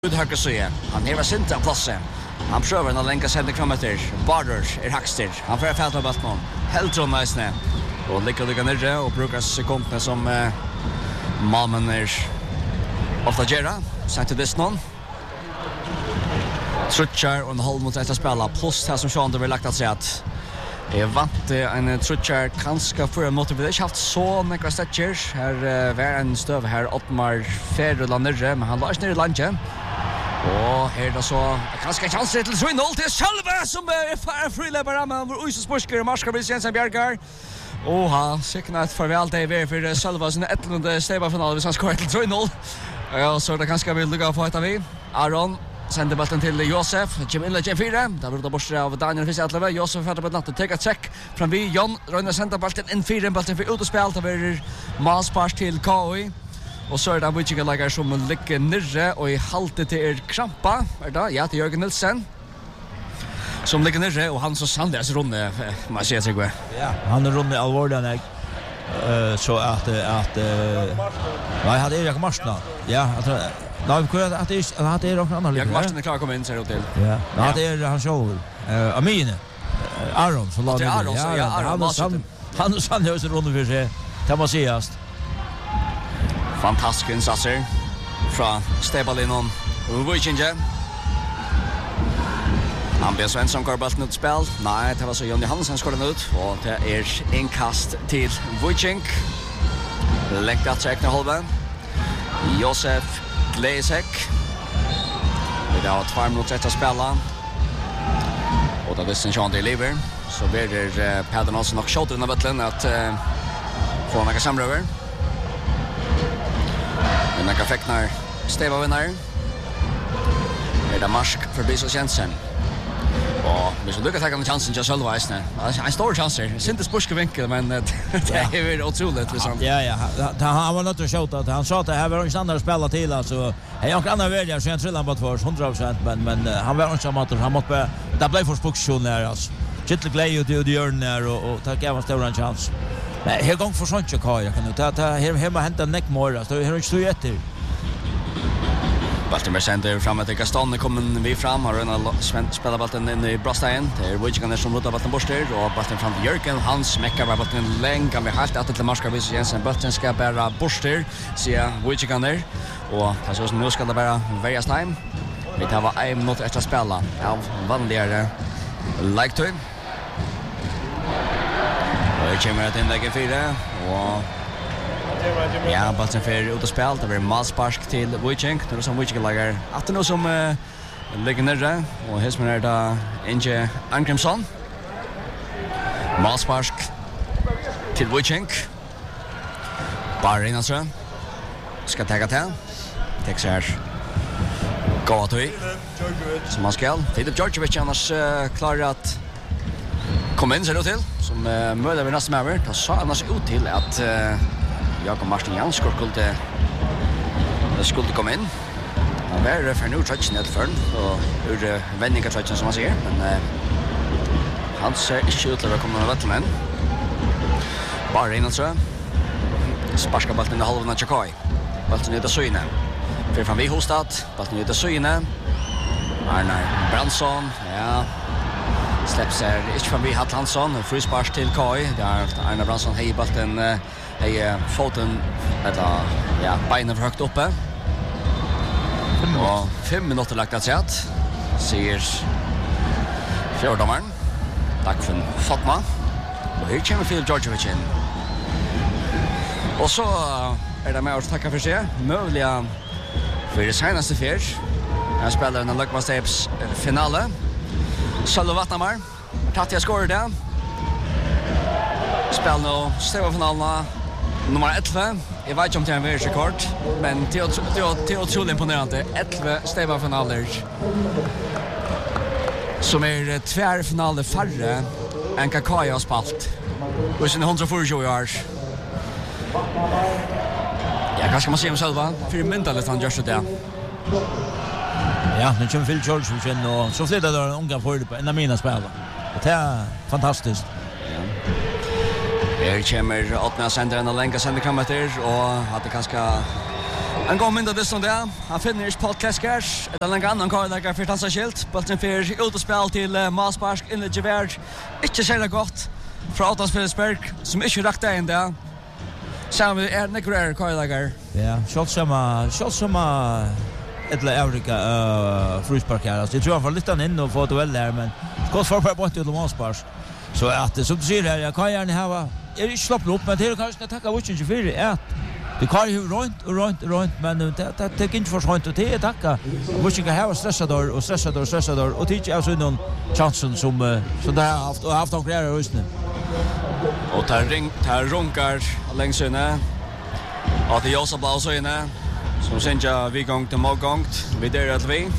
Ut högre så han hever sinta platsen. Han prövar att länka sig kilometer. Barders Hackster. Han får fälta av bollen. Helt från nice. Och lyckas ner och brukar sekunderna som Malmö ofta gera. Sagt till this någon. Trutchar och en halv mot ett spela plus det som Sean har lagt att säga att jag vant en Trutchar kanske för en motiv. Vi har inte haft så mycket stretchers. Här var en stöv här Ottmar Federlander men han var inte ner i landet. Och här då så kanske chanser till 3-0 till Själva som är frilöpare men vår Uisesporsker Marskar blir Jensen Bjergar. Och han säkert ett farväl det för Själva sin 11:e stävarfinal vi ska skora till 3-0. Ja så det kanske vill lugga på att vi. Aron sänder bollen till Josef. Jimmy Legend 4. Där vill det borsta av Daniel Fisatleva. Josef har på natten ta ett check från vi Jon Rønne sender bollen in 4 bollen för ut och spel till Malspass till KI. Och så det vilka lagar som ligger nere och i haltet till Krampa. Är det? Ja, till Jörgen Nilsen. Som ligger nere och han så sannligen runde man ser sig. Ja, han runde allvarligt så att nej, hade Erik Marsna. Ja, jag tror nej, att det är någon annan. Jag Marsna är klar att komma in så det till. Ja. Ja, det är han show. Amin. Aron så låter Aron så ja, Aron. Han sann hörs runde för sig. Kan man sägas. Fantastisk insatser från Stebalinon Vujinje. Han blir Svensson går bollen ut spel. Nej, det var så Jonny Hansen skorade ut och det är inkast till Vujink. Läckat check när halva. Josef Glesek. Vi har 2 minuter att spela. Och då visst Jean de Lever så blir det Peder Olsen och skjuter den bollen att få några samröver. Men jag fäcknar Steva vinner. Är det Marsk förbi så Jensen. Och vi ska lycka ta en chansen till själva isne. En stor chans. Inte sporske vinkel men det är otroligt liksom. Ja. Han var något att skjuta att han sa att det här var en standard spela till alltså. Jag kan inte välja så jag trillar på för 100% men han var inte samma att han måste det blev för spoktion där alltså. Kittle Glay och det gör när och ta en stor chans. Nej, här gång för sånt jag kan ta här hemma hämta neckmore så här inte så jätte. Baltimore center framåt till Gaston kommer vi fram och Rönne spelar bollen in i Brastein. Det är Wigan som rotar bollen bort och bollen fram till Jörgen. Han smäcker bollen länge kan vi helt att till Marskar vis Jensen bollen ska bära bort ser Wigan där och det så nu ska det bara various time. Vi tar en minut efter spela. Ja, vanligare like to. Och kommer att inlägga 4 och ja, bollen för ut och spel. Det blir Malspark till Wujink. Det är som Wujink lagar. Att det är något som ligger nere. Och här är det Inge Angrimsson. Malspark till Wujink. Bara in alltså. Ska ta till. Täcks här. Gavatui. Som man ska. Filip Djordjevic annars klarar att komma in sig då till. Som möjligen vid nästa med. Det sa annars ut till att Jakob Martin Jansson skulle komma in. Han var för nu touchen ett förn och ur vändningar touchen som man ser men han ser inte ut att komma något men bara in alltså sparska bollen i halvan av Chakai. Bollen ut av Syne. För från vi hostat, bollen ut av Syne. Arnar Brandsson, ja. Släpps här inte från vi Hattlandsson, frispark till Kai. Där Arnar Brandsson hej bollen hej foten eller ja benen för högt uppe. Och 5 minuter lagt att sätt. Ser fjärdomaren. Tack för Fatma. Och här kommer Filip Djordjevic in. Och så är det med att tacka för sig. Möjliga för det senaste fjärd. Jag spelar en Lökvastejps finale. Sölv Vattnamar. Tatja skorar det. Spelar nu Steva-finalerna. Nummer 11. Jag vet inte om det är en världsrekord, men det är otroligt imponerande. 11 Steva-finaler. Som är 2 finaler färre än Kakai har spalt. Och sen 140 år. Ja, vad ska man säga om själva? 4 minuter han gör det. Ja, nu kommer Phil George och så flyttar det unga för på en av mina spel. Det är fantastiskt. Här kommer 8 center och länka center kilometer och hade ganska Han går mindre det som det. Han finner ikke Paul Kleskers. Et eller annet karlager for hans skilt. Bulten fyrir ut og spill til Masparsk. Innlegg gevær. Ikke særlig godt fra Åtans Fredriksberg, som ikke rakte inn det. Sammen med nekrar karlager. Ja, kjalt som ett Eureka Fryspark här. Jag tror han får lite in och få det väl där, men skott för på till Masparsk. Så att som du säger här, jag kan gärna ha inte släppt upp, men det är kanske tacka watchen 24 att det kan ju runt men det är inte för skönt att det tacka. Watchen kan ha stressador och det är så någon chansen som där haft och grejer just nu. Och tar runkar längs inne. Och det är också blå så inne. Som senja vi gång till målgångt. Vi där att vi.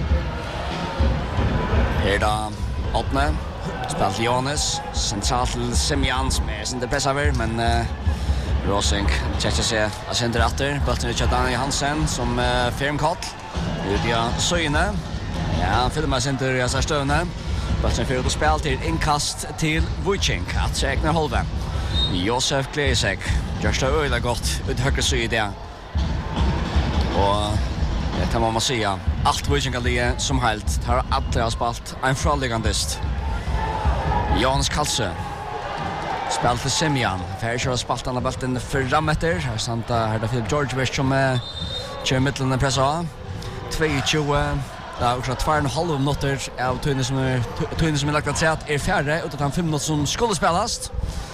Här då åttne. Spelt Jonas, centralt till Semjans med sin pressaver, men Rosing checkar sig att sända rätter. Bulten till Daniel Hansen som firmkall. Udia Söjne. Ja, han filmar center i så stövne. Bulten för att spela till inkast till Wojcink att räkna halva. Josef Klesek just det öliga gott ut höger sida. Och det kan man säga. Allt Wojcink är som helt har alla spalt en fralligandest. Jans Kalse spelt til Semjan. Færre kjører spalt han av bulten fram etter. Her samt her da Philip Georgievich som kjører midtelen pressa av. 22. Det er akkurat 2,5 minutter av tøyne som lagt at seg at færre ut av de 5 minutter som skulle spillast.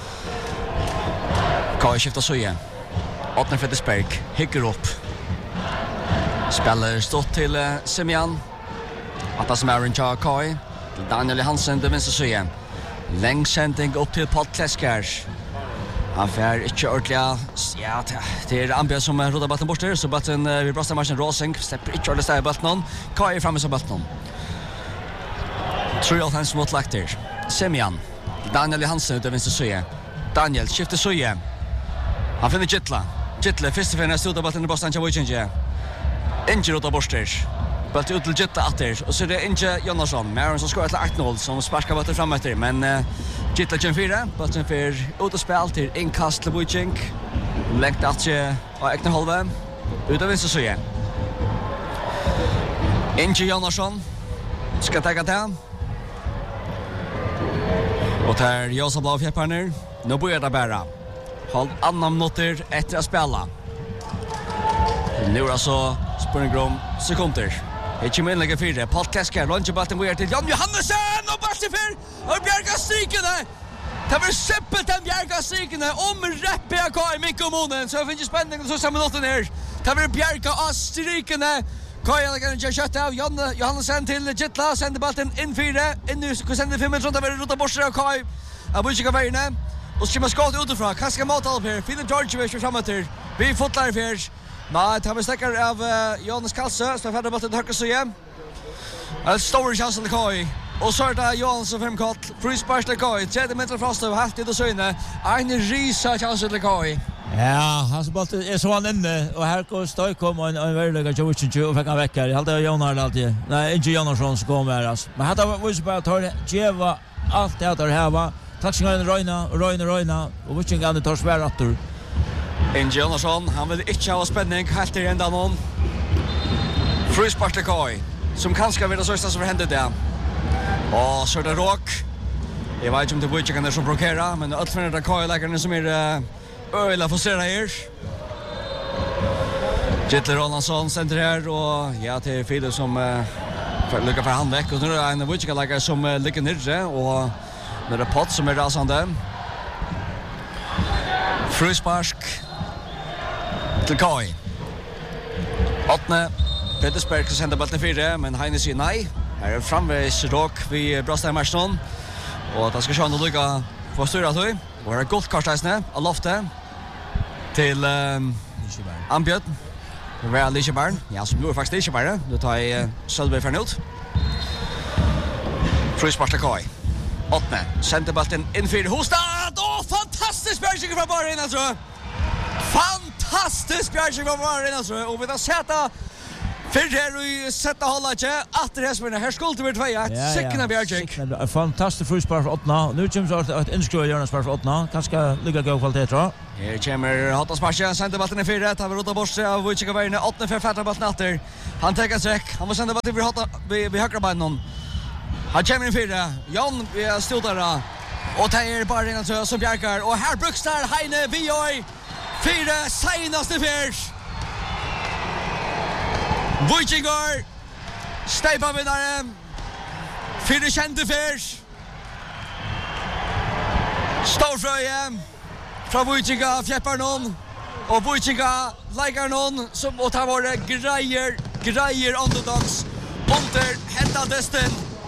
Kai skifter søye. Åtner Fredriksberg hikker opp. Spiller stått til Semjan. Atta som er en tja Kai. Daniel Hansen til venstre søye. Längsändning upp till Paul Kleskers. Han får inte ordentligt. Ja, det är Ambia som rodar bollen bort där. Så bollen vid bröstar matchen Rosing. Släpper inte ordentligt stäga bollen. Kai är framme som bollen. Tror jag att han som åtlagt där. Semjan. Daniel Hansen ut av vänster söje. Daniel skiftar söje. Han finner Gittla först och främst ut av bollen i bröstar till Wojciech. Inte rodar bort där. Bult ut till Gitta atter och så det är inte Jonasson. Mären som skorar till 8-0 som sparkar bollen fram efter. Men Gitta 24. Bulten för ut och spel till inkast till Wojcink. Längt att sig och äkna halva. Ut av vänster söje. Inte Jonasson. Ska ta det. Och där Josa Blå fjäpparner. Nu börjar det bära. Håll annan minuter efter att spela. Nu är så spurning om sekunder. Ikke med innlegget 4. Paul Klesker, lungebalten bøyer til Jan Johannesson, og balten fyr, og Bjerga strykene. Det var simpelt den Bjerga strykene, reppe av Kai Mikkomonen, så jeg finner spenningen så samme minutten her. Det var Bjerga av strykene. Kai Allegren kjører kjøttet av Johannesson til Gittla, sender balten inn 4, inn i sender 5 minutter, det var rota borser av Kai. Jeg bør ikke av veiene, og så kommer skått utenfra, kanskje måltalp her, Philip Georgievich fremover, vi fotler fyr. Nej, det har vi stäckar av Jonas Kalse, som är färdig bollen till höger sida. En stor chans till Kai. Och så är det Jonas som femkott. Fryspark till Kai. 3 meter fast och halvt i det syne. En risa chans till Kai. Ja, hans bollen är så han inne. Och här går Stoikom och en verkliga Jovicic och fick han väckar. Jag hade Jonas alltid. Nej, inte Jonasson som kommer här. Men hade var så bara att ta Jeva allt det där här var. Touchingen Röjna och vilken gång det tar svärrattor. Inge Jonasson, han vill inte ha spänning helt i ända någon. Fryspark till Kai, som kanske vill ha sörsta som händer det. Och så är det råk. Jag vet inte om det var inte som blockerar, men allt för den där Kai-läkaren som är öjla frustrerad här. Gittler Rolandsson center här och ja, det är Filip som lyckas för handväck. Och nu är det en Wojcika-läkare som ligger nere och nu är det Pott som är rasande. Fryspark till Kai. 8. Petersberg som sänder bollen 4, men Heine säger nej. Här är framvägs råk vid Brastheim-Marston. Och det ska sjönda lycka på styra tog. Och här är gott kartläsne av loftet till Ambjörn. Det är Lisebarn. Ja, som nu är faktiskt Lisebarn. Nu tar jag Sölberg för ut. Fryspark till Kai. 8. Sänder bollen in 4. Hostad! Fantastisk bjärgning från bara in alltså. Fantastisk bjärgning från bara in alltså. Och vi har sett För här vi sätta hålla inte att det är här skulle det vara 2-1. Sikna Bjørgik. Fantastiskt frispark för åttna. Nu kommer så att inskriva Jonas för åttna. Kanske ligga god kvalitet tror jag. Här kommer Hatta Sparcha sända bollen i 4 tar rota bort sig av Wojciech Wejne 8 för fattar bollen åter. Han tar sträck. Han måste sända bollen till Hatta vi högra banan. Han kommer i 4. Jan vi står där. Och tar bara in så som Bjärkar och här Brukstar Heine Vioi 4 senaste fjärs. Wojciech Steipa vinnare. 4 kände fjärs. Storfröje från Wojciech fjäppar någon och Wojciech likar någon som och tar våra grejer underdogs under hända desten.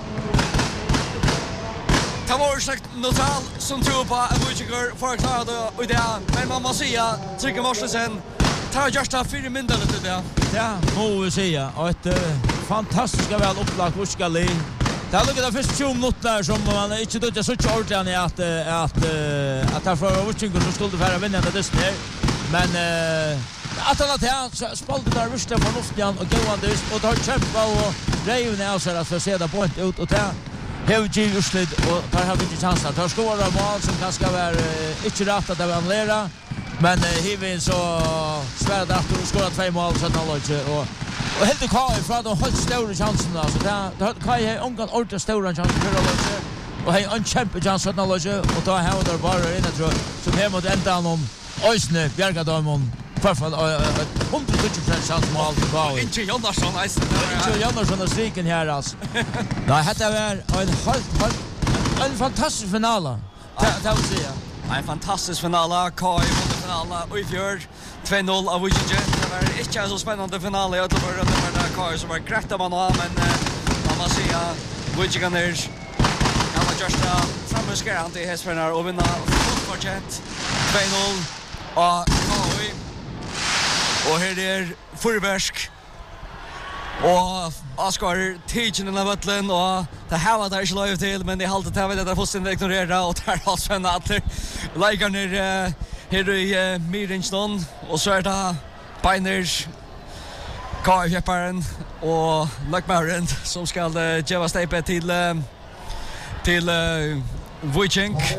Det var sagt neutral som tror på att Wojciech får klara det och det men man måste säga trycker Morsensen tar just 4 minuter till det. Ja, må vi säga ett fantastiskt väl upplagt Wojciech. Det har lukkat först 20 minuter som man inte dödde så ordentligt att ta för Wojciech som skulle vara vinnande desten här. Men att han har spalt där värsta förnuftigan och gående och tar kämpa och rejven av sig att få se det point ut och ta Hevji urslit och tar har inte chansen. Tar skåra mål som kanske var inte rätt att annullera. Men Hivin så svärd att du skåra 2 mål så att och helt kvar ifrån de helt stora chanserna så där Kai har ongan ordentligt stora chanser för Lodge och har en champion chans att Lodge och då har där bara in tror som här mot ända om Ösne Bjärgadamon förfall 100% chans mål för Kai. Inte Jonasson Inte Jonasson och striken här alltså. Nej, det var en fantastisk final. Det vill säga. En fantastisk final, Kai mot finalen och i fjör 2-0 av Wojciech. Det var inte så spännande final i Göteborg. Det var Kai som var kräkta man av, men man måste säga Wojciech han var just framskärande i hästfärnar och vinna fortsatt 2-0 av Kai. Och här är Furbersk och Oskar Tijen av vattlen och det här var där inte live till men det hållt det där fullständigt ignorera och där har Sven Adler lägger ner här i Mirinston och så är det Beiners KF-jepparen och Lackmaren som ska ge Steipa till Wojciech.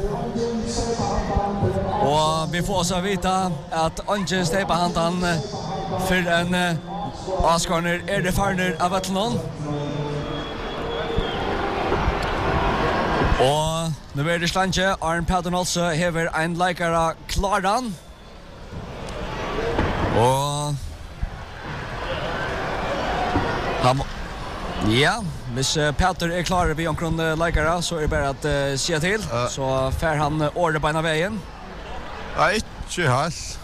Och vi får så vita att Ange Steipa handan för en Askarner är det farner av Atlenon. Och nu är det slanje Arn Paternolse hever en likara klaran. Och han ja, hvis Peter är klar vid omkring likara så är det bara att säga till så fär han ordet på ena vägen. Nej, inte helt.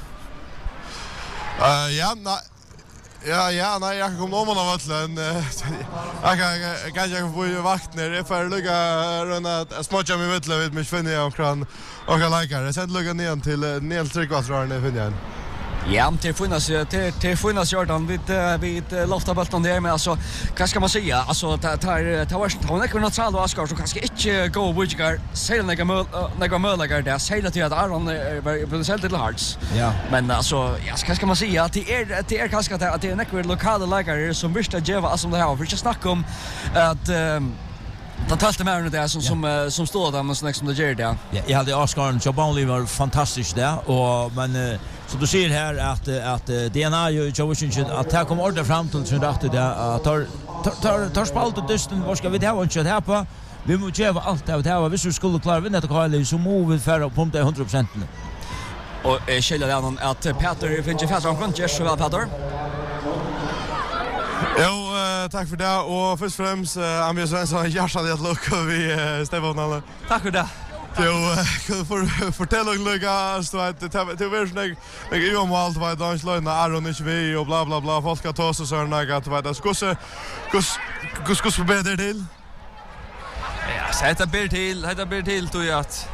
Nej, jag kommer om av vattlen. Jag kan få vakt ner. Jag får lugga runt småtja med vattlen vid mig finner jag omkring och likar. Sen lugga ner till tryckvattrarna finner jag. Ja, det finnas Jordan vid loftabollen där men alltså vad ska man säga alltså tar var något salt och Oskar så kanske inte gå Wojciech säger några möjligheter där säger till att Aron vill sälja till Hearts. Ja. Men alltså vad ska man säga att det är kanske att det är några lokala lägare som vill att ge som det här för att snacka om att den talte med där som står där men så liksom det gör det. Ja, jag hade Oskar Jobonli var fantastiskt där och men så du ser här att DNA ju Wojciech att ta kommer order fram till sin rätt där tar spalt och dysten vad ska vi ha och här på vi måste ge allt det här hvis vi skulle klara vinna det Karl så må vi färra på 100%. Och skilja det någon att Peter finns ju fast om runt just så väl Peter. Jo, tack för det och först och främst Amir Svensson hjärtat att lucka vi Stefan alla. Tack för det. Jo, fortälling lugga så att det var sån jag ju om allt vad dans löna Aron inte vi och bla bla bla folk ska ta så såna att vad det skulle bättre till. Ja, så heter ber till tror jag att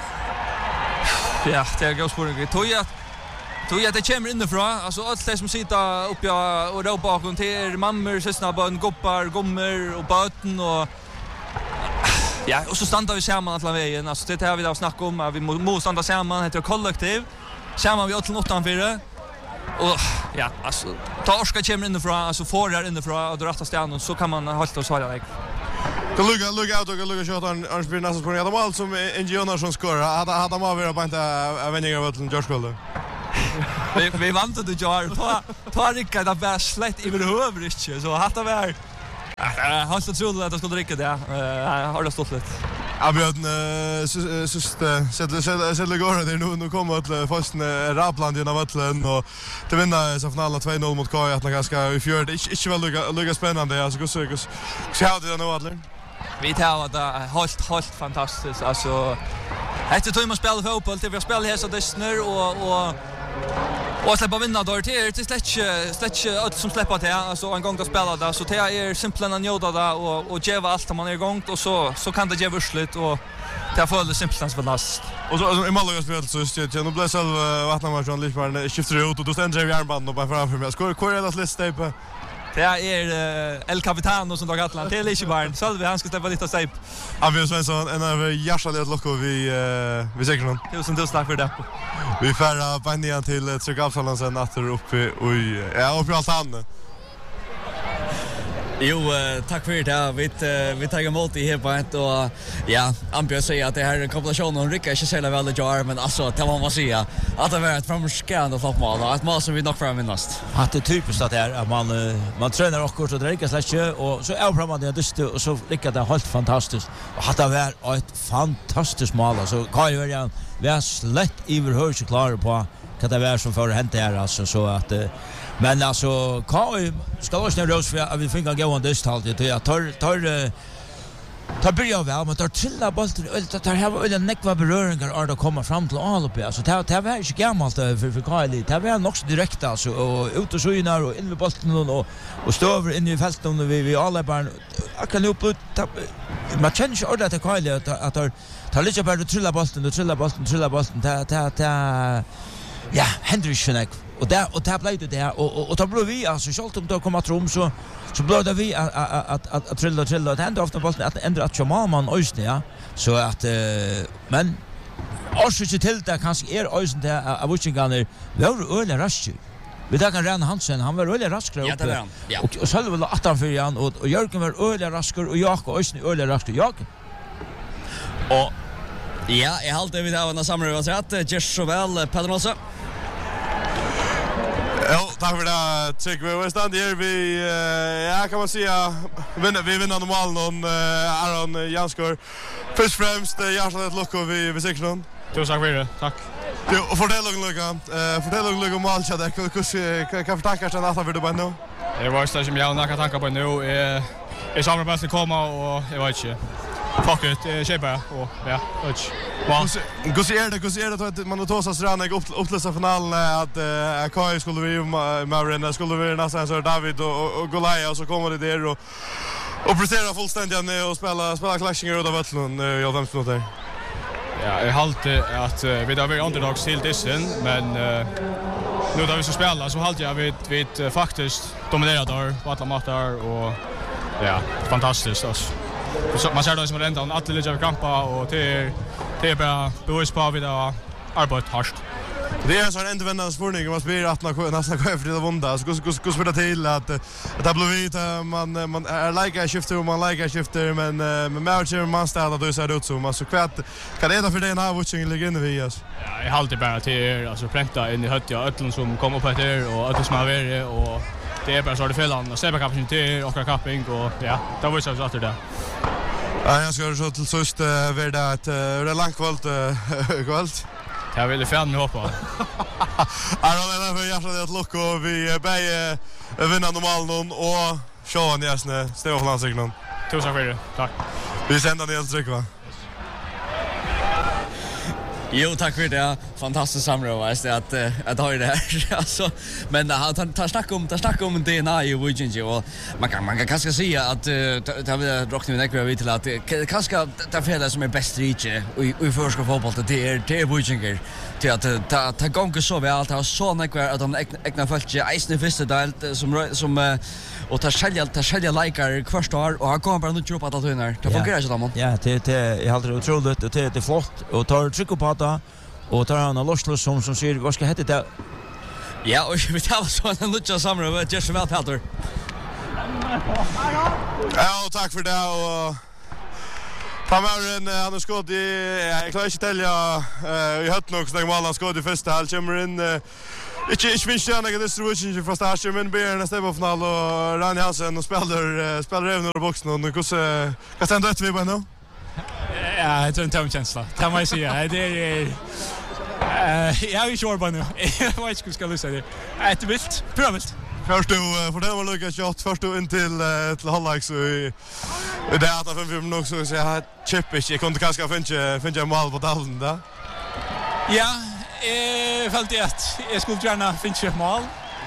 ja, det är gåspåring. Tror jag att det kommer inifrån. Alltså allt det som sitter uppe och då bakom till mammor, systrar, barn, goppar, gommer och böten och ja, och så stannar vi samman alla vägen. Alltså det här vi då snackar om att vi måste stanna samman heter kollektiv. Samman vi 8-4. Och ja, alltså ta orska kommer inifrån, alltså får här inifrån och drar rätta stjärnan så kan man hålla och svara dig. Det lugga ut och lugga shot han spelar nästan på det mål som Jonarsson skorar. Hade man varit på inte vändningar av den Jorskolde. Vi vant det jag ta rikka det bara slätt i övrigt så hade vi han så trodde att det skulle rycka det. Har det stått lite. Abjörn sätter går det nu kommer till först Rapland genom Vattlen och till vinna så finalen 2-0 mot Kaj att ganska i fjärde inte väl lugga spännande alltså så hade det nu Adler. Vi tar det helt fantastiskt alltså efter att man spelar fotboll till vi spelar här så det snör och släppa vinna då till släck allt som släppa det alltså en gång att spela det så det är simpelt att njuta det och ge allt man är igång och så kan det ge vursligt och det får det simpelt som last och så i Malaga spelet så jag nu blev själv Vattenmarsson Lichman skiftar ut och då ständer vi armband och bara framför mig skor är det liststape det är El Capitano som tog Atlant till Lichbarn så vi han ska släppa lite stape Abjörn Svensson en av hjärtligt lockor vi säkert någon tusen tack för det vi färra bandian till Tryggavshallen sen natter uppe uppe allt han. Jo, tack för det. Vi tar emot i här på ett och ja, Ambjörn säger att det här kombinationen rycker inte så väl jar men alltså det var man säga att det var ett framskärande floppmål och ett mål som vi nog får minst. Att det typiskt att det är att man tränar och så dräcker släcke och så är framåt det just och så lyckas det helt fantastiskt. Och att det var ett fantastiskt mål alltså Kaj Örjan var slätt överhör så klar på att det var som för hänt här alltså så att men alltså Kaj ska också ner för att vi fick gå on this halt det jag tar börja väl men tar trilla bollen det har väl en nekva beröringar att komma fram till all uppe alltså det var inte gammalt för Kaj det var nog så direkt alltså och ut och synar och in med bollen och stå över in i fältet och vi alla barn kan upp man känner ordet att Kaj att tar lite bara trilla bollen ja Henriksen och där blev det och då blev vi alltså självt om då kommer trom så blev det vi att trilla det hände ofta bollen att ändra att man ösne ja så att men också till det kanske ösen där av Washington var öle rask vi där kan Ran Hansen han var öle raskare ja, det var han. Ja. er och själva var 18 för han och Jörgen var öle raskare och Jakob ösne öle raskare jag Och ja, jag håller vid av en samråd så att just så väl Pedrosa. Ja, tack för det. Tycker vi stand här vi ja kan man säga vi vinner normalt någon Aron Janskor. Först främst hjärtligt lockor vi säkert någon. Tusen tack för det. Tack. Jo, och fortell Lucas om mål så där kan tackar sen att du bara nu. Det var så som jag några tankar på nu är samarbete komma och jag vet inte. Fuck it, Sheba och ja, Hur ser det att man tar sig strana upplösa finalen att Kai skulle vi Marin skulle vi nästan så David och Golaya och så kommer det där och prestera fullständigt och spela clashingar utav Vattlen i 5 minuter. Ja, jag håller att vi har varit underdogs till dissen men nu då vi ska spela så håller jag vi faktiskt dominerar där på alla matcher och ja, fantastiskt alltså. Man ser det som rent att alla ligger kampa och det är bara bevis på att vi har arbetat hårt. Det är så en vändande spårning om man spelar att nästan kvar för det vunna. Så går spela till att det blir vit man är lika skifter och man lika skifter men med matcher man ställer då så ut som alltså kvart kan det för det när watching ligger inne vi alltså. Ja, jag håller bara till alltså pränta in i hötja ötlen som kommer upp här och ötlen som har varit och det är bara så det fällan och Seba kapten till och kapping och ja, det var så att det. Ja, jag ska så till sist vara det att det långt kväll. Jag vill fan hoppa. Aron för hjärtat lock och vi bäge vinner normalt och Sean Jäsne Stefan Landsignon. Tusen för det. Tack. Vi sänder ner till tryck va. Jo, tack för det. Fantastiskt samråd att ha det här. Alltså, men han tar om DNA i Wujinji och man kan kanske säga att det har drocknat med ekvar till att kanske det fel som är bäst rike i förska fotboll det är Wujinji till att ta gånger så väl att ha så ekvar att de egna folk isne första del som och ta skälja likar kvarst år och han kommer bara nu upp att det här. Det fungerar så då. Ja, det är helt otroligt och det är flott och tar tryck på det och tar han losslos som ser vad ska heta det. Ja, och vi tar så en lutcha samråd just väl Peter. Ja, och tack för det och Pamaren han har skott i jag klarar inte tälja i hött nog så mål han skott i första halv kommer in inte minst jag när det distribution från start men ber nästa på final och Rani Hansen och spelar även i boxen och hur kan stanna rätt vi på nu? Ja, det är en tom känsla. Kan man säga. Det är jag är sure på nu. Jag vet inte ska lösa det. Det vilt. Prövligt. Först du för det var Lucas shot först du in till halvlek så i det att 5 minuter också så jag chippish jag kunde kanske finna mål på dallen där. Ja, fällt det att jag skulle gärna finna mål.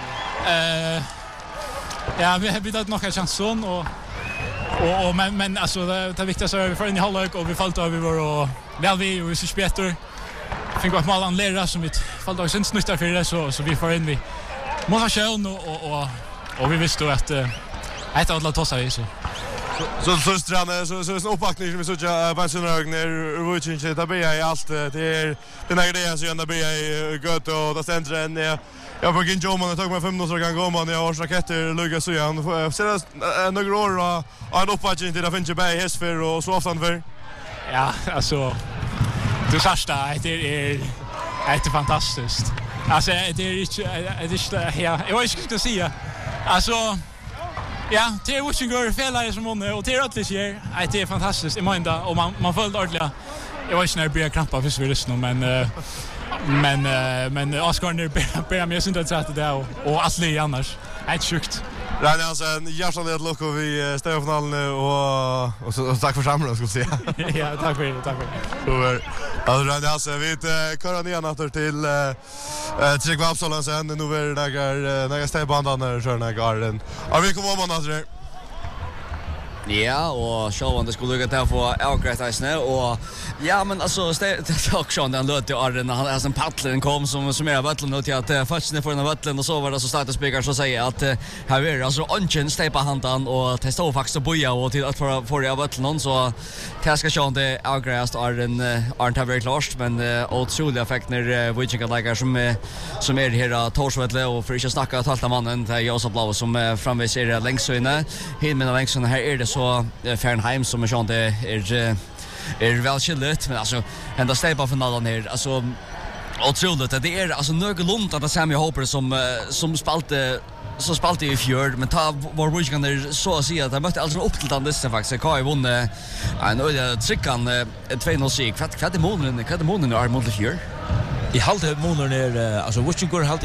Ja, vi har bytt några chanser och men alltså det viktigaste är vi får in i halvlek och vi fallt över och väl vi och så spelar fick vad mål anlära som vi fallt också inte snuttar för det så vi får in vi målskäl och vi visste att ett av alla tossar så strane så en uppbackning som vi såg Bensinrögner Vucic det blir i allt det är den här grejen så ända blir i gott och det ständer en jag får inte jobba och tog mig 5 minuter kan gå man jag har raketter Lucas så han ser några år och en uppbackning till det finns ju bara hästför och så ofta för ja alltså du särsta det är fantastiskt alltså det är inte ja jag vet inte ska säga alltså ja det är Washington felare som vann och det är alltid sker det är fantastiskt i måndag och man följde ordentligt jag vet inte när det blir krampa för Sverige men Oscar ber mig synd att säga det och Asli annars helt sjukt. Rani Hansen, hjärtligt lock och vi stänger finalen och så tack för samrådet ska säga. Ja, tack för det. Över. Alltså Rani Hansen, vi köra ner natter till Tryggva Absalon sen nu är det några stäbandan när körna garden. Ja, vi kommer om natter. Ja, och själva det skulle gå att få avgrättasne och ja men alltså det också den lötte arren han är en paddlen kom som är vattnet och till att första för den vattnet och så var det så starta speaker så säger att här är alltså ungen stepa handan och testa faktiskt att boja och till att för jag vattnet så jag ska se om det avgräst arren aren't have very klart men otroligt effekt när vi tycker lägger som är här Torsvetle och för inte snacka talta mannen det är jag så blå som framvisar längst så inne himlen längst här är det så Fernheim som är det är väl skilligt men alltså ända stepa finalen här alltså otroligt det är alltså någorlunda det samma hopper som spalte i fjörd men ta var Wigan där så att säga att han mötte alltså upp till den listan faktiskt Kai vann en trickan 2-0 seger vad är månen är mot fjörd I halde månader är alltså Wigan halt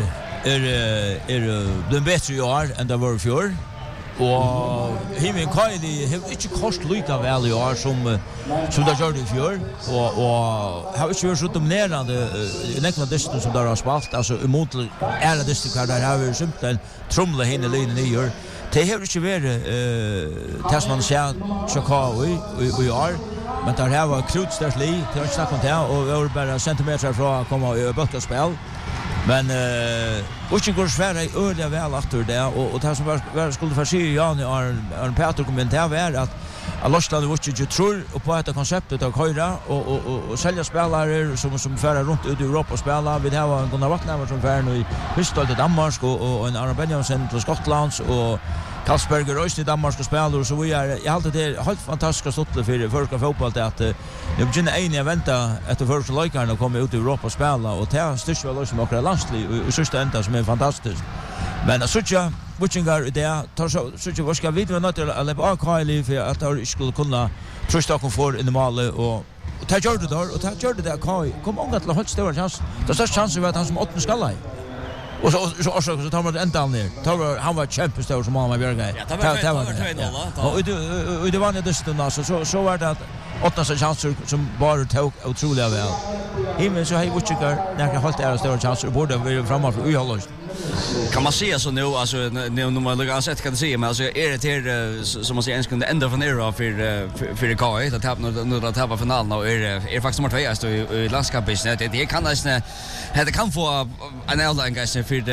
är den bättre i år än det var i fjörd. Och Himin Kylie har inte kost lika väl i år som det gjorde i fjör och har inte varit så dominerande i nekna distan som där har spalt alltså emot alla distan där har vi simpelthen trumla henne linjen i år det har inte varit det som man ser Chicago i år men där har varit krutstört li det har inte snackat om det och vi har bara centimeter från att komma i bötterspel men Washington svära i öliga väl efter det och det som var skulle för sig Jan och Peter kommenterar att Lossland Washington tror på det konceptet att köra och sälja spelare som föra runt ut i Europa och spela vi har Gunnar Wattnäver som fär nu i Bristol till Danmark och en Aron Benjamin till Skottland och Karlsberger och i Danmark och spelar och så vi är jag alltid det helt fantastiska stottle för förska fotboll att det börjar en eventa efter första läkaren och komma ut i Europa och spela och ta största väl som också landslig och sista ända som är fantastiskt. Men så tjå Wikingar det tar så vad ska vi då något eller på Kylie för att det skulle kunna trösta kom för i mål och ta gjorde det där och ta gjorde det Kai kom många till helt stora chans. Det största chansen var att han som åtta skalla. Och så tar man ända ner. Han var kämpestor som Malmö Björgård. Ja, det var 2-0. Och det var det dessutom så var det att åtta chanser som bara tog otroliga väl. Himmel så har Wichikar när hållt är stora chanser borde vi framåt för Uhallöst. Kan man se så nu alltså nu man lägger sett kan se men alltså är det här som man säger ens kunde ända från era för KI att tappa nu att tappa finalen och är faktiskt nummer 2 i landskapet det kan nästan det kan få en outline guys för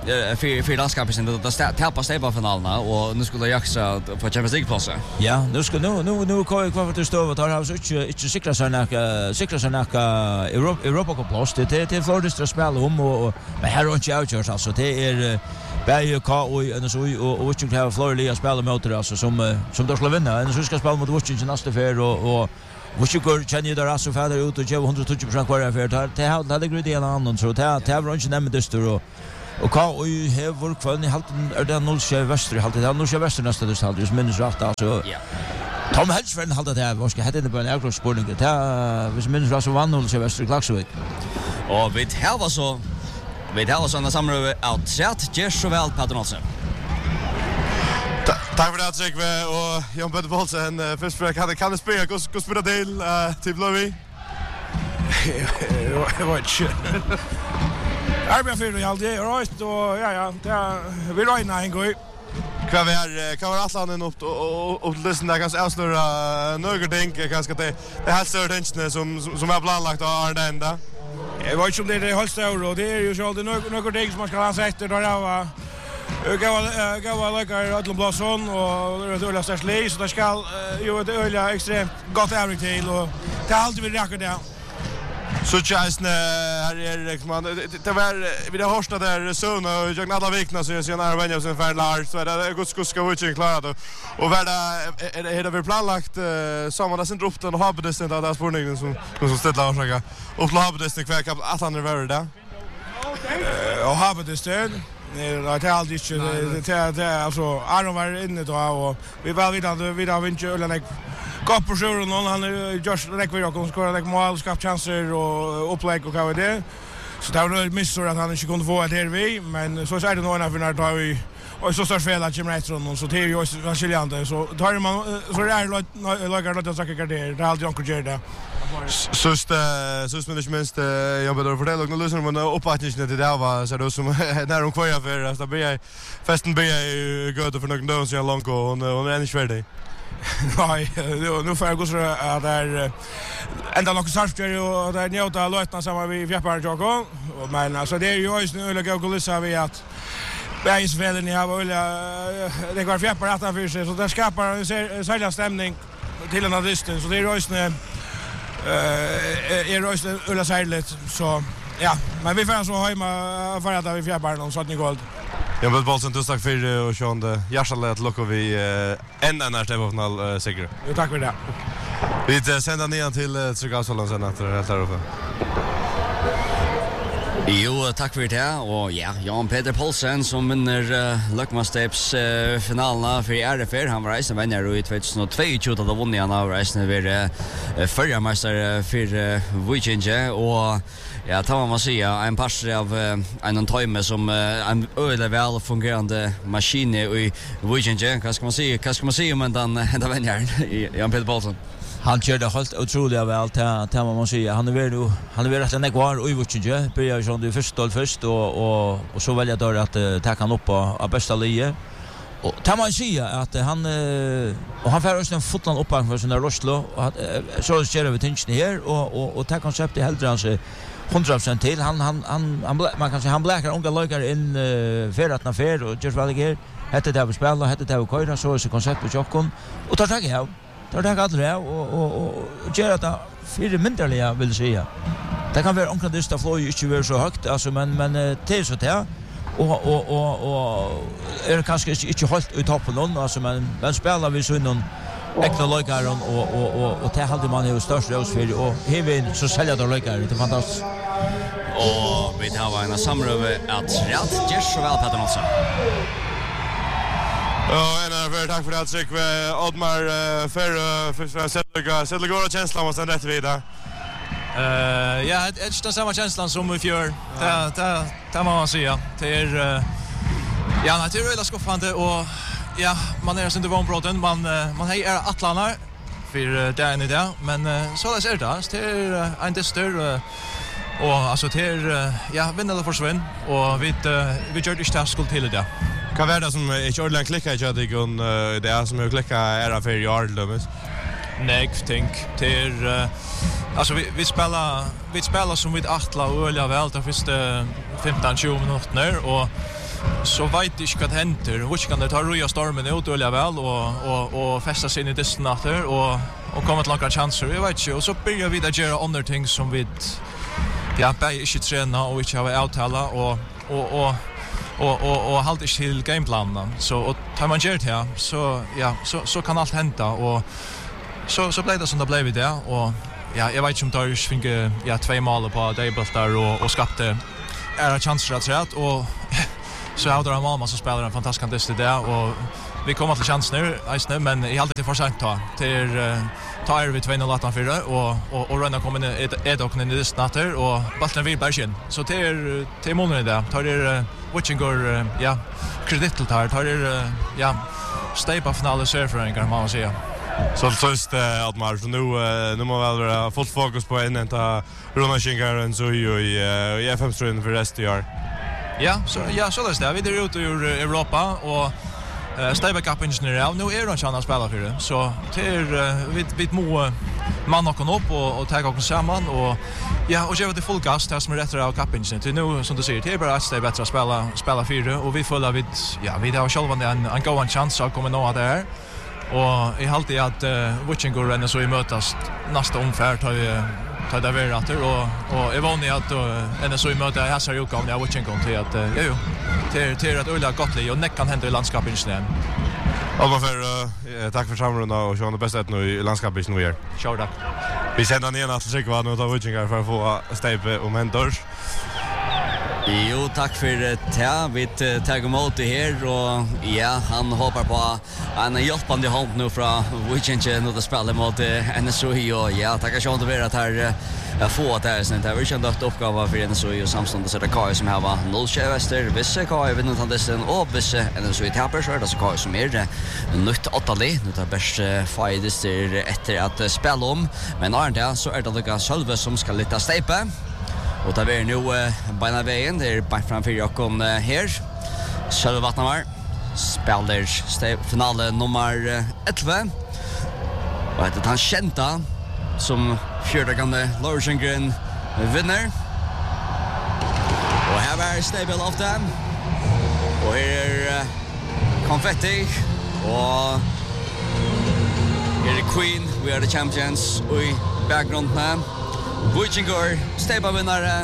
för landskampen sen då tappar Steba finalerna och nu skulle jag också på Champions League plats. Ja, nu ska nu kvar för stövet har alltså inte säkra såna Europa Cup plats det första spel och men här har inte outgörs alltså det är Berge och så och Washington har Florida spela mot det alltså som då ska vinna en så ska spela mot Washington nästa för och Washington känner där alltså fader ut och ger 120% kvar för det hade grid i en annan så det har inte nämnt det står och kan ju have kvallen i halten är det 0 väster halten det 0 väster nästa det halten just minus rätt alltså Tom Helsfren halten det var ska hade det på en outdoor sporting det vis minus rätt så 1-0 väster Klaxvik och vi har såna samråd outset just så väl Patronsen. Tack för det Tryggve och Jan Petter Paulsen först för kan det spela hur spelar till Blåvi? Det var inte. Arbeta för det alltid rätt och ja vi räknar en gång. Kan vara Atlanten upp lyssna där kanske avslöja några ting kanske det helt större tändsne som är planlagt av Arnenda. Jag vet inte om det är helt större och det är ju så alltid några ting som man ska läsa efter där av gav läkare Adlon Blasson och det öliga stärsley så det ska ju ett öliga extremt gott ävring till och det har alltid vi räcker det. Så tjänsten här är man det var vi har hörsta där sån och jag alla vikna så jag ser när vänner som för Lars så det god ska vi inte klara det och vad är det vi planlagt samma där sen upp den och har det sen där spårningen som ställa orsaka och har det kvar kap att han är värre där. Och har det stöd det är alltid det alltså Aron var inne då och vi var vidare vi inte ölen Kopp på sjön och han just räcker och skorar det mål skap chanser och upplägg och vad det så det var missor att han inte kunde få det vi men så är det nog när vi tar vi och så står fel att Jim Retron så det är ju skiljande så tar man så det är lagar att säkert garder det är alltid onkel Gerda så men det minst jag vill fortælla några lyssnare men uppfattningen det där var så då som när de kvar för att det festen blir gott för några dagar så långt och hon är inte färdig. Nej, nu får jag gå så att det är ända något sarfter och det är njöta lötna samma vi fjäppar Jakob men alltså det är ju just nu eller gå så vi att Bergsvällen i har det går fjäppar att för sig så det skapar en särskild stämning till en distans så det är just nu öla särskilt så ja men vi får så hemma för att vi fjäppar någon sånt gold. Jag vill bara sen tusen tack för och sjönde hjärtligt lockar vi ända när det var final säker. Jo tack för det. Vi sänder ner till Tryggasholmen sen att det helt uppe. Jo, tack för det och ja, Jan Petter Paulsen som vinner Lökmasteps finalerna för RFR. Han var reisen vinner i 2022 då vann han av reisen över förra mästare för Vikinge och ja, tar man säga en pass av en timme som en öle väl fungerande maskin i Vikinge. Vad ska man säga om den vänjaren Jan Petter Paulsen? Han kör det helt otroligt väl till man måste säga han är rätt en kvar i Vikinge börjar ju det först och så väljer då att ta kan upp på bästa linje. Och tar man säga att han får också en fotland upp för sina Roslo och så kör vi tänken här och ta koncept i helt ranse 100% till han man kan säga han bläckar unga lökar in förratna för och just vad det är hette det att spela hette det att köra så koncept på Jokon och tar tag i det tar tag aldrig och gör det för mindre vill säga det kan vara omkring det står ju inte så högt alltså men det är så där och är kanske inte helt i toppen någon alltså men spelar vi så någon äkta lökar och det hade man ju störst ros för och hevin så säljer de lökar det är fantastiskt. Och vi har en samröve att rätt just så väl Patronsen. Ja, en av tack för det Tryggve Oddmar för sätta gå och känslan måste rätt vidare. Ja, det är inte samma känslan som i fjör. Det må man säga. Det är ja, det är väldigt skuffande och ja, man är inte vanbrotten. Man är atlanar för det är det, men så är det. Det är en dyster och alltså det är ja, vinna eller försvinn och vi gör det inte skuld till det. Kan vara det som inte ordentligt klickar i Tjödigon det är som jag klickar är för Jarlömes? Nej, tänk. Det är alltså vi spelar som vi attla och öliga väl de första 15-20 minuterna och så vet jag inte vad händer. Hur kan det ta röja stormen ut och väl och fästa sig in i distnatter och komma till några chanser. Jag vet inte. Och så börjar vi att göra andra ting som vi bara inte träna och inte har avtala och halt inte till gameplanen. Så och tar man gör det så kan allt hända och så blev det som det blev det och jag vet inte om Darius fick 2 mål på Dejbultar och skapte era chanser att rätt och så har de Malmö som spelar en fantastisk kantist där och vi kommer till chanser nu men i allt det för sent till tar vi 2-0 utanför och Rönna kommer in i det snatter och bollen vill bergen så till målen där tar det Witchingor kredit till tar stejpa finalen servering kan man säga. Så först att man så nu må väl vara fullt fokus på en ta Rona Shingaren så i FM-striden för resten år. Så det är vi är ute ur Europa och Stejba Cup ingenjör nu är de chans spela för det. Så till vi må man och komma upp och ta oss samman och och ge det full gas där som är rätt av cup ingenjör. Till nu som du säger det är bara att det är bättre att spela för det och vi följer vi har själva en go chans att komma nå där. Och i halt är att Witchingor och så i mötas nästa omfärd tar det över att och är vanligt att så i möta här så jag kommer Witchingor till att till att Ulla Gottlieb och näck kan hända i landskapet igen. Och för tack för samrunda och sjön det bästa nu i landskapet nu är. Ciao tack. Vi sänder ner att försöka vara något av Witchingor för att få stejpe om mentors. Jo, tack för det. Vi tar emot det här och han hoppar på en hjälpande hand nu från Witchingor nu att spela mot NSOI och tackar så mycket att här få att det är sånt här. Vi kände att uppgåva för NSOI och samståndet så det KI som här var 0-20 väster. Vissa KI vinner tandesten och vissa NSOI tappar så är det så KI som är nytt 8-li. Nu tar bäst fighter efter att spela om. Men annars så är det Lukas Sölve som ska lite stejpa. Och där är nu bena vägen, det är bara framför Jakob här. Själva Vattnamar spelar finalen nummer 11. Och det är han kända som fjärdagande Lorsengren vinner. Och här är Stable of them. Och här är konfetti. Och här är Queen, we are the champions. Och i bakgrunden Witchingor Stejpa vinnare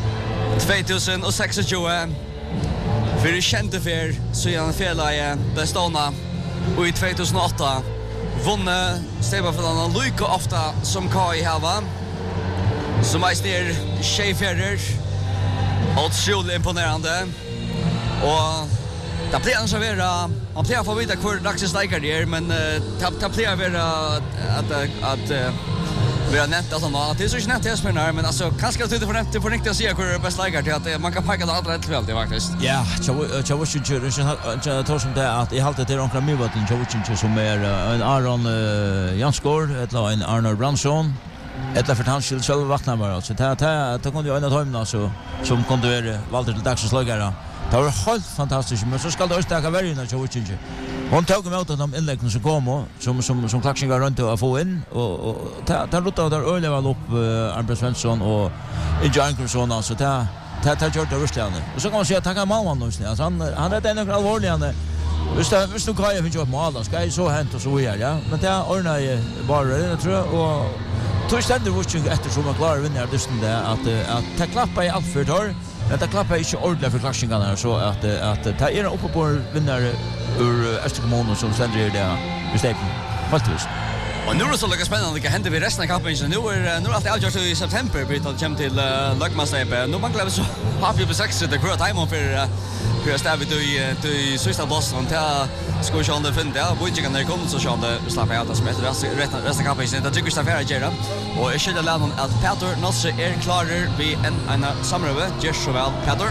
2026 för kände för så han felade bestånda och i 2008 vunne Stejpa finalen lika ofta som KI hava som meister Schaefer otroligt imponerande och det blir han så vara han blir få vita hur dagens läkare är men det blir vara att vi har nämnt att det är så snabbt jag spelar men alltså kanske att det får riktigt att se hur det bästa läget till att man kan packa det andra rätt väl det faktiskt. Ja, jag var inte tror som det att I halt det några mivatten jag vet inte som är en Aron Jansgård eller en Arnold Branson eller för han skulle själva vakna bara så det kunde ju en av dem så som kunde vara valde till dagens lägare. Det var helt fantastiskt men så ska det också ta värre när jag vet inte. Hon tog emot de inläggen som kom som klaxingar runt att få in och ta ruta där öleval upp Arne Svensson och Jankersson så ta gjort det rustlande. Och så kan man säga att han kan Malmö nu alltså han är den allvarliga. Visst du kan ju inte måla ska ju så hänt och så ja. Men det ordnar ju bara det tror jag och tog ständer Witching efter som man klarar vinna det att ta klappa I allt för tar. Det klappar inte ordentligt för klaxingarna så att ta er uppe på vinnare ur Österkommunen som ständer det i stepen. Faktiskt. Och nu är det så lika spännande vilka händer vid resten av kampen. Nu är allt avgjort I september vi tar hem till Lögmanstejpe. Nu manglar vi så har vi på 6 det kvar time för stävet I sista bossen till skolan finna det. Witchingen när kommer så ska det slappa ut som heter resten av kampen. Det tycker jag är gärna. Och jag skulle lära att Peter Nosse är klar vid en samröve. Just så väl Peter.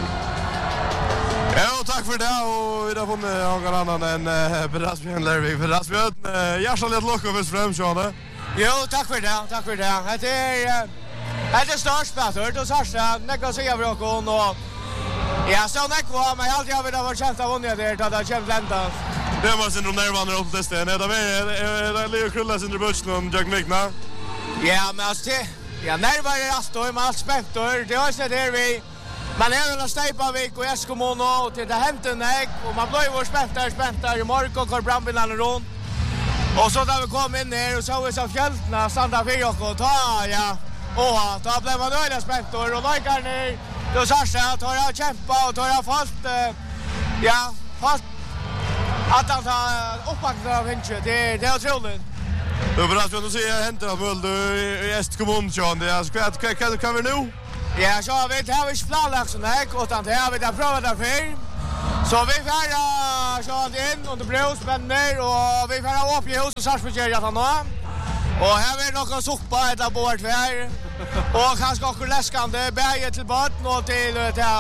Ja, tack för det och vi har funnit någon annan än Rasbjörn Lervik. För Rasbjörn, hjärtligt locka först främst, Sjane. Jo, tack för det. Det är störst, Peter. Det är störst. Nekva säga bråkon och ja, så nekva, men jag alltid har varit känt av honom där att det kommer lända. Det var sin närvarande upp till sten. Det är Leo Krulla sin rubutsen och Jack Vigna. Ja, men alltså det... Ja, närvarande är allt och man är allt spänt och det är också där Man är en Steiparvik och Eskomono och till det hänt en ägg och man blir spänt där i morgon och brandbilen runt. Och så där vi kom in här och så vi så fjältna standa för och ta ja. Och då blev man öde spänt och likar ni. Då sa jag att jag kämpa och jag fast fast att han tar uppbackning av hinche. Det är otroligt. Det är bra att du ser händer av Mölde i Estkommun, John. Det är kan vi nu? Ja, så vi har vi planlagt sån här utan det har vi där provat där för. Så vi får så in under brödspännor och vi får upp i hus och Sarsberg att han har. Och här är några soppa ett bord här. Och kanske också läskande bäge till botten och till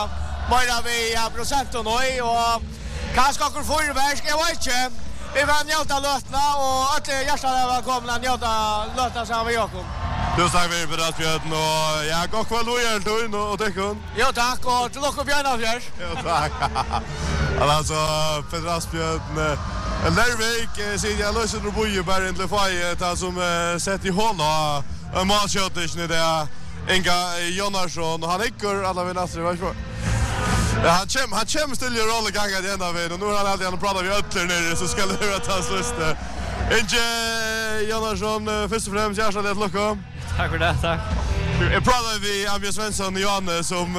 bara vi procent och nu och kanske också förverk jag vet inte. Vi var njöta lötna och att hjärtan var välkomna njöta lötna som vi Jakob. Du säger vi på Rasbjörn och ja, god kväll och hjärtan och tekon. Ja, tack och till och Björn av er. Ja, tack. Alltså, för Rasbjörn Lervik säger jag löser och bojer bara inte faj ta som sett i hålla en matchötisch nu där Inga Jonarsson och han ickor alla vi nästan var så. Ja, han kommer till att rolla gånga det enda vid och nu har han alltid pratat vi öttler nere så ska det ta sist. Inge Jonarsson först och främst hjärtligt att lucka. Tack för det, tack. Jag pratade vi Ambjörn Svensson och Johanne som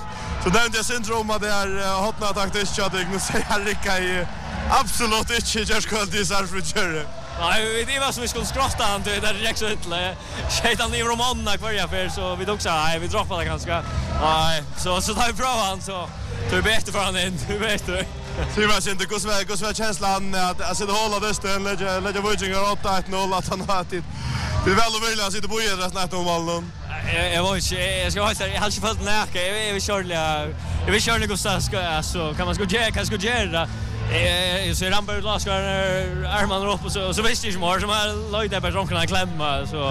så nämnde jag syndrom att det är hotna taktiskt att jag nu säger Ricka i absolut inte Gjerskvöld i Sarsfridgjöre. Nej, det var som vi skulle skrotta han till där direkt så ytterligare. Skejtan i romanerna kvarja för så vi också nej, vi droppade ganska. Nej, så tar vi prova han så vi bättre för han in, du vet du. Simas inte hur svär känslan att sitta hålla dösten lägga Vikingar 8-1-0 att han har tid. Det är väl och vilja sitta på resten av målen. Jag var inte jag ska ha jag har inte fått näka. Jag vill köra Gustav så kan man ska göra så Ramberg laskar armarna upp och så visst inte mer som har löjda på ronkarna klämma så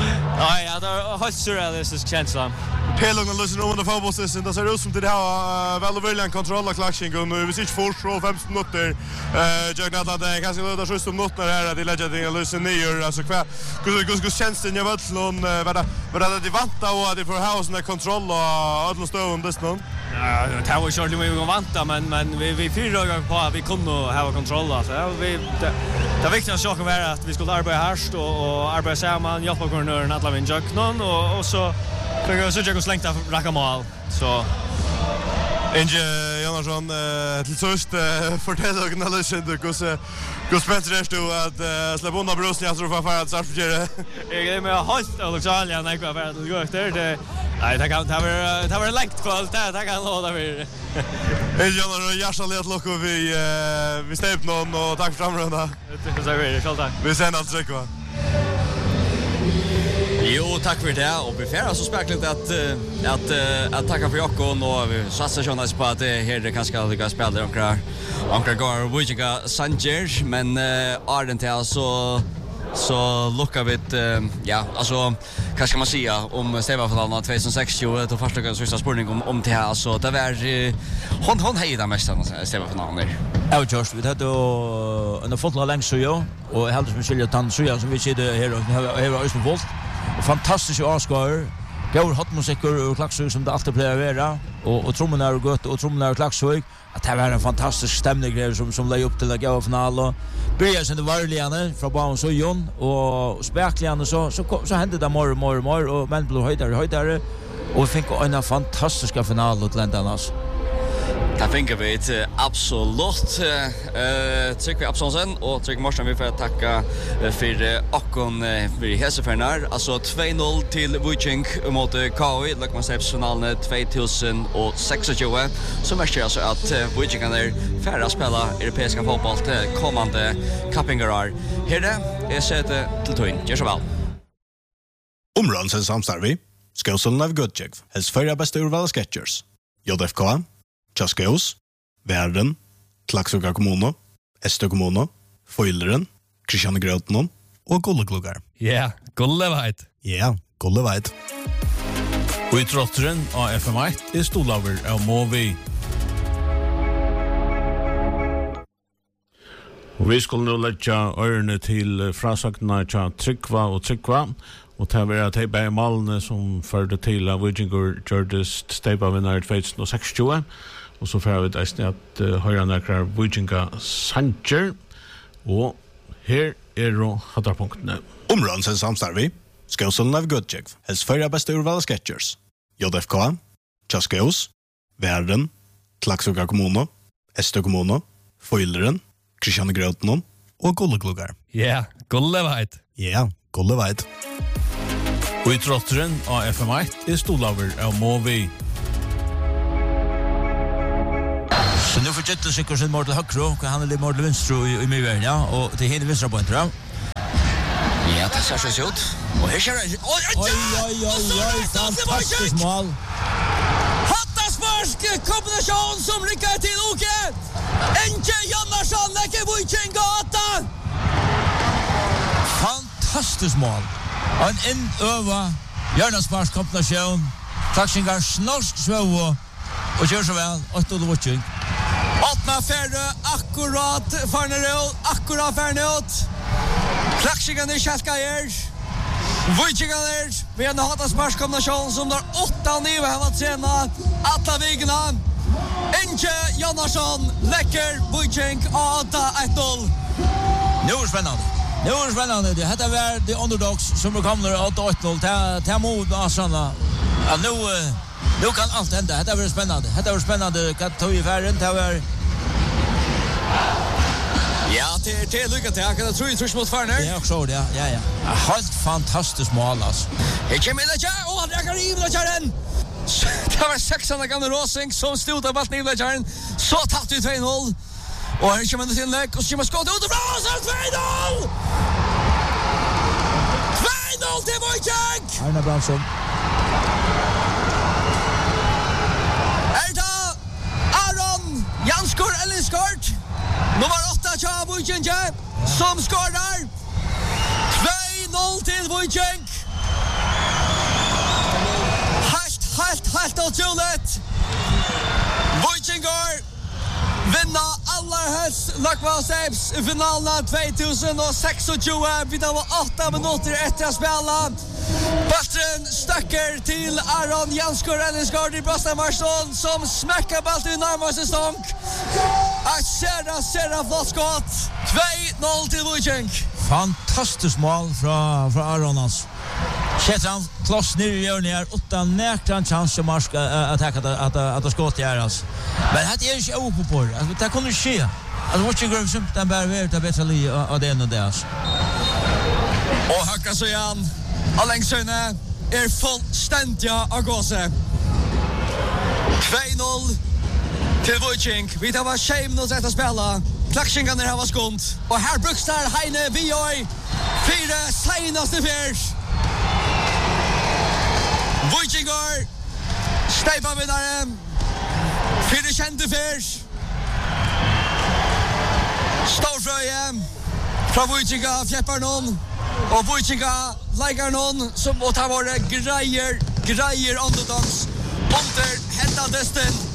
nej det har helt surrealistisk känsla. Pelungen löser under fotbollsisen det ser ut som det har väl och vilja kontroll av klaxing och nu vi sitter för 15 minuter jag vet att det kanske löder just om minuter här att det lägger det löser ner alltså hur känns det jag vet någon vad det vanta och att det får ha sån kontroll och alla stå under snön. Ja, det var ju vi vanta men vi fyra på att vi kunde ha kontroll alltså det viktigaste saken var att vi skulle arbeta hårt och arbeta samman hjälpa kornören alla vinjaknon och så för jag såg jag slängta raka mål så Inge Jonarsson till sist fortäller och analysen hur spänt är du att släppa undan brusen jag tror för att Sarsberg. Jag är med halt Alexandria när jag var att gå efter det. Nej, det var längt kväll det kan låta vi. Inge Jonarsson hjärtligt lock och vi stäpp någon och tack för framrunda. Det är vi själva. Vi sen allt tryck va. Jo, tack för det. Och vi får så späckligt att tacka för Jakob och vi satsar jonas på att det här kanske ska lyckas spela omkring går Vikinga Sanger men Arden till så lockar vi ja alltså vad ska man säga om Steva-finalen 2016 då första gången sista spårning om det här så det var hon hejda mest Steva-finalen. Ja, just vi hade en fotboll längs så jo och helt som skiljer tansuja som vi ser det här var just volt. Fantastisk avskar. Går hot musik och klaxor som det alltid plejer vara och trummorna är gott och trummorna är klaxor. Att det var en fantastisk stämning som lade upp till att gå final och började sen det varliga från banan så Jon och späckliga så hände det mer och men blev höjdare och vi fick en fantastisk final åt Ländarnas. Det finner vi absolutt Tryggvi Absalonsen og Tryggvi Morsen vi får tacka för Akkon för Hesefernar alltså 2-0 till Viking mot KI Løkmannsreipsfinalen 2026 som märker alltså att Vikingarna är färdiga att spela europeiska fotboll till kommande kappingar här är sätet till Tøyen gör så väl Områdens samstarvi Skåselen av Gudjegv helst förra bästa urval Sketchers JFK Tjaskaus, Värden, Klaxoga kommuno, Estö kommuno, Foileren, Kristiane Grøtnon og Gullegluggar. Ja, Gulleveit. Ja, Gulleveit. Og i trotteren av FM1 stolaver av Movi. Og vi skulle nå letja ørene til frasakna tja Tryggva og Tryggva. Och det var att det Malne som förde till av Vikingur Jordist Steba vinner 2016. Och så får vi det att höra några Vikinga Sanger. Och här då hattarpunktene. Områdens samstarvi. Skåsson av Gudjek. Helst förra bästa urval Sketchers. JFK. Tjaskaus. Värden. Klaxoga kommuno. Estö kommuno. Foileren. Kristian Grötnon. Och Gullegluggar. Ja, Gulleveit. Ja, Gulleveit. Och i trotteren av FM1 stolaver av Movi. Så nu får Jettel sikkert sin mål til høyre, og han litt mål til venstre i mye, ja, og til henne venstre på en tror. Ja, det ser så ut. Og her ser det. Oi, fantastisk mål. Hattasparsk kombinasjon som rykker til Oke. Enke Jannarsson legger Viking gata. Fantastisk mål. Og en innøva hjørnesparsk kombinasjon. Klakshingar snorsk svøv og gjør så vel, 8-0 Viking. Åtna färre, akkurat färnut. Klaxingarna Kjellkajer. Vikingarna, vi har en hattasparskombination som där 8-9 har varit sena. Alla vigna. Enke Jannarsson läcker Viking 8-1-0. Nu är det spännande. Det här var de underdogs som kommer 8-1-0 till mod Asarna. Ja, nu kan allt hända. Det var spännande. Kan ta i färden. Det var... Ja, det är lyckat. Jag kan tro i trus mot färden. Det är också det, ja. Helt fantastiskt mål, alltså. Här kommer Ilakär. Och han räcker i Ilakärren. Det var 600 gamla Rosing som stod av ballen i Ilakärren. Så tatt vi 2-0. Och här kommer det till läck. Och så kommer skottet ut och bra. Så 2-0! 2-0 till Viking! Arne Bransson. Janskur Elliskort. Nummer 8 tja Viking som skårar. 2-0 till Viking. Helt otroligt. Viking vinna alla höst Lakvalsteps finalen 2026. Vi har 8 minuter efter att spela. Basten stöcker till Aron Janskur Elliskort i Bröstamarsson som smäcker ballen i närmaste stånk. Att serra flott skott. 2-0 till Viking. Fantastiskt mål från Aronans. Sätter han kloss ner i hörnet utan näkran chans som Marsk att skott i alltså. Men det är inte uppe på det. Det kunde ske. Alltså Viking går som den bär vet bättre li av det än det alltså. Och hacka så igen. Allängsöne är fullständiga av gåse. 2-0 till Viking. Vi tar var shame nu att spela. Klaxingarna har var skont. Och här brukstar Heine Vioi. 4 senaste fjärs. Vikingar. Steipa vinnare. 4 kände fjärs. Storfröje. Från Vikinga fjäppar någon. Och Vikinga lägger någon som åt har varit grejer underdogs under hända desten.